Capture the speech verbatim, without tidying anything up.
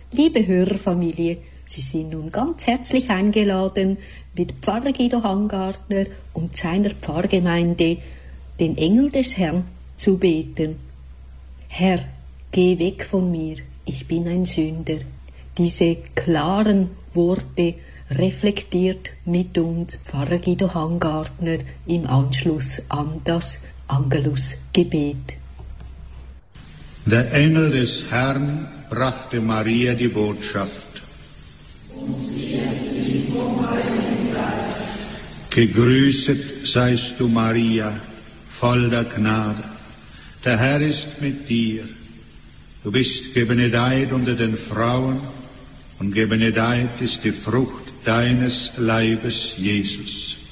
Liebe Hörerfamilie, Sie sind nun ganz herzlich eingeladen, mit Pfarrer Guido Hangartner und seiner Pfarrgemeinde den Engel des Herrn zu beten. Herr, geh weg von mir, ich bin ein Sünder. Diese klaren Worte reflektiert mit uns Pfarrer Guido Hangartner im Anschluss an das Angelusgebet. Der Engel des Herrn brachte Maria die Botschaft: Gegrüßet seist du, Maria, voll der Gnade. Der Herr ist mit dir. Du bist gebenedeit unter den Frauen, und gebenedeit ist die Frucht deines Leibes, Jesus.